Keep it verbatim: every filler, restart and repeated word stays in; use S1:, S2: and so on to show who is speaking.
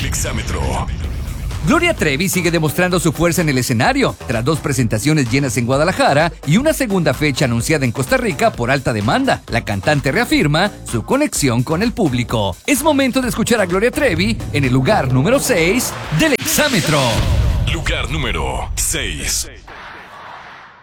S1: Exámetro.
S2: Gloria Trevi sigue demostrando su fuerza en el escenario, tras dos presentaciones llenas en Guadalajara y una segunda fecha anunciada en Costa Rica por alta demanda. La cantante reafirma su conexión con el público. Es momento de escuchar a Gloria Trevi en el lugar número seis del Exámetro.
S1: Lugar número seis.